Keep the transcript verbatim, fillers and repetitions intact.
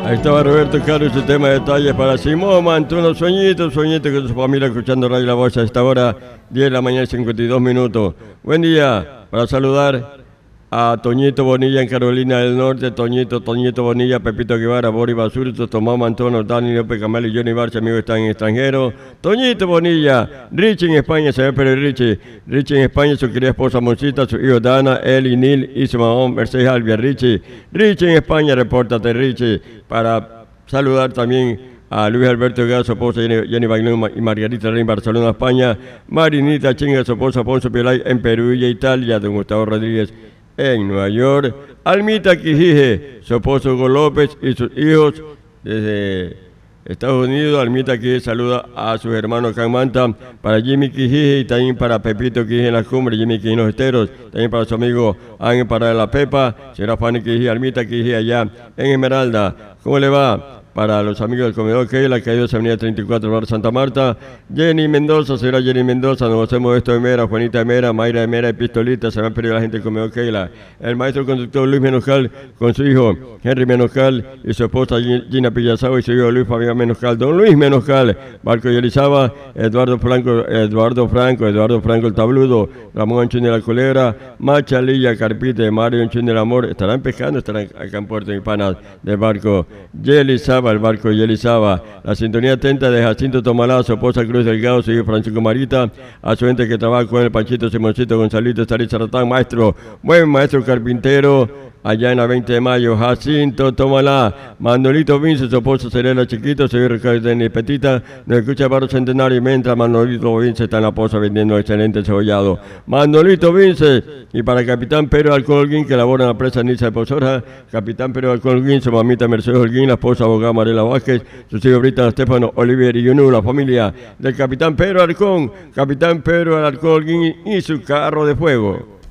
Ahí estaba Roberto Carlos, su tema de detalles para Simón Mantuno, sueñito, sueñito con su familia escuchando Radio La Voz a esta hora, diez de la mañana, cincuenta y dos minutos. Buen día, para saludar a Toñito Bonilla en Carolina del Norte, Toñito, Toñito Bonilla, Pepito Guevara, Boris Basurto, Tomás Mantono, Dani López Camal y Johnny Barcha, amigos están en extranjero. Toñito Bonilla, Richie en España, se ve pero Richie, Richie en España, su querida esposa Moncita, su hijo Dana, Eli, Nil y su mamá Mercedes Albia, Richie, Richie en España, repórtate Richie, para saludar también a Luis Alberto Gas, su esposa Jenny Bailón y Margarita Rey en Barcelona, España, Marinita Chinga, su esposa Ponzo Piolay en Perú y Italia, don Gustavo Rodríguez en Nueva York, Almita Quijije, su esposo Hugo López y sus hijos desde Estados Unidos. Almita Quijije saluda a sus hermanos acá en Manta, para Jimmy Quijije y también para Pepito Quijije en las cumbres, Jimmy Quijije en los esteros, también para su amigo Ángel para la Pepa, señora Fanny Quijije, Almita Quijije allá en Esmeralda. ¿Cómo le va? Para los amigos del comedor Keila, que hay dos avenida treinta y cuatro, Bar Santa Marta, Jenny Mendoza, señora Jenny Mendoza, nos hacemos esto de Mera, Juanita de Mera, Mayra de Mera y Pistolita, se me han pedido la gente del comedor Keila, el maestro conductor Luis Menoscal, con su hijo Henry Menoscal y su esposa Gina Pillazao y su hijo Luis Fabián Menoscal, don Luis Menoscal, Barco y Elizaba, Eduardo Franco, Eduardo Franco, Eduardo Franco el Tabludo, Ramón Anchín de la Culebra, Macha Lilla Carpite, Mario Anchín del Amor, estarán pescando, estarán acá en Puerto Hispana del barco, Yelizaba, el barco Yelizaba, la sintonía atenta de Jacinto Tomalá, su esposa Cruz Delgado, su hijo Francisco Marita, a su gente que trabaja con el Panchito, Simoncito, Gonzalito, Estariza Ratán, maestro, buen maestro carpintero, allá en la veinte de mayo, Jacinto Tomalá, Manolito Vince, su esposa Serena Chiquito, su hijo Ricardo Denis Petita, nos escucha Barro Centenario, mientras Manolito Vince está en la poza vendiendo excelente cebollado. Manolito Vince, y para el capitán Pedro Alcolguín, que labora en la presa Nisa de Pozora, capitán Pedro Alcolguín, su mamita Mercedes Holguín, la esposa abogada Mariela Vázquez, sus hijos Brita, Estefano, Olivier y Yunú, la familia del capitán Pedro Alcón, capitán Pedro Alcolguín y su carro de fuego.